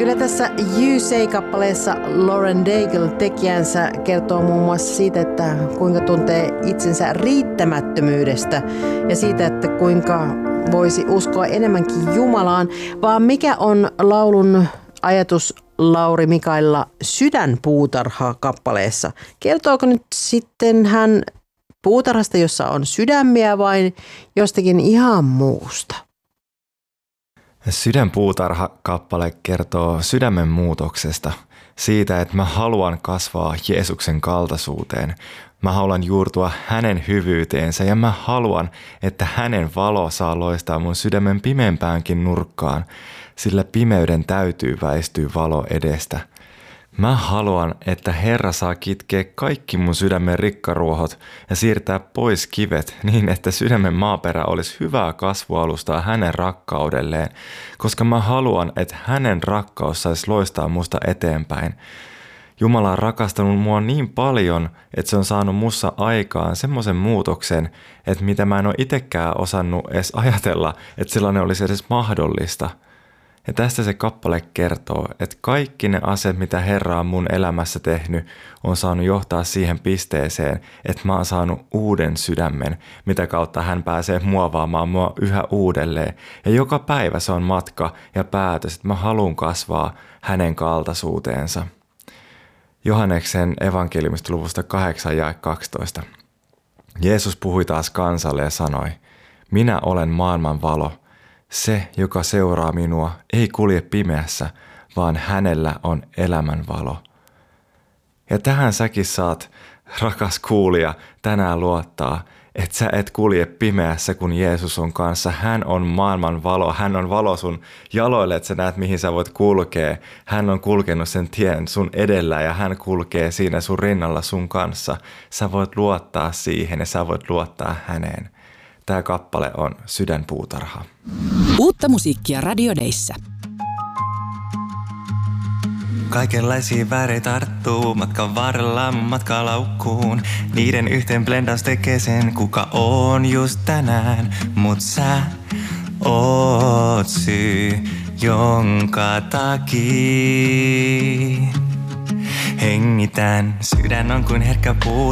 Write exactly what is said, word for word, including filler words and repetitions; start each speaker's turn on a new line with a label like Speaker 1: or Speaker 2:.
Speaker 1: Kyllä tässä You Say-kappaleessa Lauren Daigle tekijänsä kertoo muun muassa siitä, että kuinka tuntee itsensä riittämättömyydestä ja siitä, että kuinka voisi uskoa enemmänkin Jumalaan, vaan mikä on laulun ajatus Lauri Mikaela Sydänpuutarha-kappaleessa? Kertooko nyt sitten hän puutarhasta, jossa on sydämiä vai jostakin ihan muusta?
Speaker 2: Sydänpuutarha-kappale kertoo sydämen muutoksesta, siitä, että mä haluan kasvaa Jeesuksen kaltaisuuteen. Mä haluan juurtua hänen hyvyyteensä ja mä haluan, että hänen valo saa loistaa mun sydämen pimeämpäänkin nurkkaan, sillä pimeyden täytyy väistyä valo edestä. Mä haluan, että Herra saa kitkeä kaikki mun sydämen rikkaruohot ja siirtää pois kivet niin, että sydämen maaperä olisi hyvää kasvualustaa hänen rakkaudelleen, koska mä haluan, että hänen rakkaus saisi loistaa musta eteenpäin. Jumala on rakastanut mua niin paljon, että se on saanut mussa aikaan semmoisen muutoksen, että mitä mä en ole itsekään osannut edes ajatella, että sellainen olisi edes mahdollista. Ja tästä se kappale kertoo, että kaikki ne asiat, mitä Herra on mun elämässä tehnyt, on saanut johtaa siihen pisteeseen, että mä oon saanut uuden sydämen, mitä kautta hän pääsee muovaamaan mua yhä uudelleen. Ja joka päivä se on matka ja päätös, että mä haluan kasvaa hänen kaltaisuuteensa. Johanneksen evankeliumista luvusta kahdeksan jae kaksitoista. Jeesus puhui taas kansalle ja sanoi, minä olen maailman valo. Se, joka seuraa minua, ei kulje pimeässä, vaan hänellä on elämän valo. Ja tähän säkin saat, rakas kuulija, tänään luottaa, että sä et kulje pimeässä, kun Jeesus on kanssa. Hän on maailman valo, hän on valo sun jaloille, että sä näet, mihin sä voit kulkea. Hän on kulkenut sen tien sun edellä ja hän kulkee siinä sun rinnalla sun kanssa. Sä voit luottaa siihen ja sä voit luottaa häneen. Tämä kappale on Sydänpuutarha.
Speaker 3: Uutta musiikkia Radio Dayssä.
Speaker 4: Kaikenlaisia väreitä tarttuu matkan varrella matkalaukkuun. Niiden yhteen blendaus tekee sen, kuka on just tänään. Mut sä oot syy, jonka takia hengitän. Sydän on kuin herkkä puu.